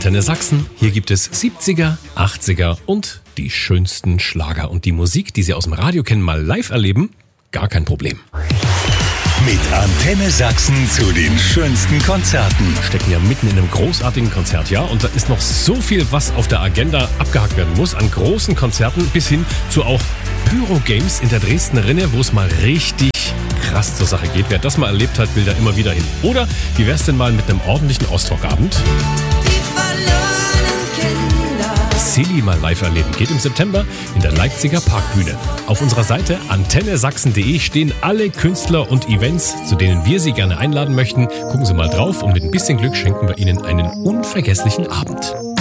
Antenne Sachsen. Hier gibt es 70er, 80er und die schönsten Schlager. Und die Musik, die Sie aus dem Radio kennen, mal live erleben, gar kein Problem. Mit Antenne Sachsen zu den schönsten Konzerten. Wir stecken ja mitten in einem großartigen Konzertjahr und da ist noch so viel, was auf der Agenda abgehakt werden muss, an großen Konzerten bis hin zu auch Pyro-Games in der Dresdner Rinne, wo es mal richtig krass zur Sache geht. Wer das mal erlebt hat, will da immer wieder hin. Oder wie wär's denn mal mit einem ordentlichen Ostrock-Abend? Silly mal live erleben. Geht im September in der Leipziger Parkbühne. Auf unserer Seite antennesachsen.de stehen alle Künstler und Events, zu denen wir Sie gerne einladen möchten. Gucken Sie mal drauf und mit ein bisschen Glück schenken wir Ihnen einen unvergesslichen Abend.